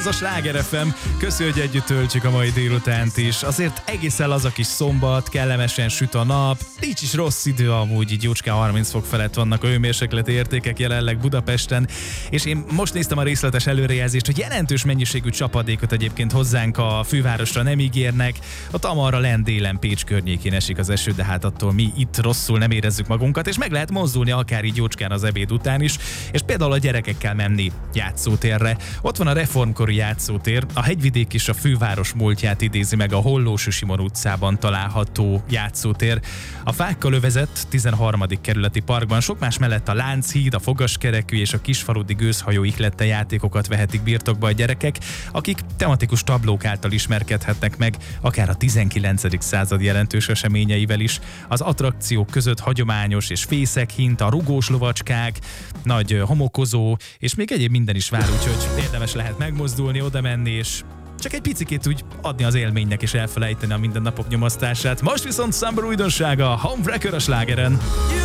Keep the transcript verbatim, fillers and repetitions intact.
ez a Sláger ef em. Köszi, hogy együtt töltjük a mai délutánt is. Azért egészen az a kis szombat, kellemesen süt a nap, nincs is rossz idő amúgy, így jócskán harminc fok felett vannak a hőmérsékleti értékek jelenleg Budapesten, és én most néztem a részletes előrejelzést, hogy jelentős mennyiségű csapadékot egyébként hozzánk a fővárosra nem ígérnek. A Tamarra lent délen Pécs környékén esik az eső, de hát attól mi itt rosszul nem érezzük magunkat, és meg lehet mozdulni akár így jócskán az ebéd után is, és például a gyerekekkel menni játszótérre. Ott van a reformkori játszótér, a Hegyvidék és a főváros múltját idézi meg a Hollósy Simon utcában található játszótér. A fákkal övezett tizenharmadik kerületi parkban sok más mellett a Lánchíd, a Fogaskerekű és a Kisfaludi gőzhajó ihlette játékokat vehetik birtokba a gyerekek, akik tematikus tablók által ismerkedhetnek meg, akár a tizenkilencedik század jelentős eseményeivel is. Az attrakciók között hagyományos és fészekhint, a rugós lovacskák, nagy homokozó, és még egyéb minden is vár, úgyhogy érdemes lehet megmozdulni, oda menni, és csak egy picikét úgy adni az élménynek, és elfelejteni a mindennapok nyomasztását. Most viszont Summer újdonsága, Homewrecker a Slágeren.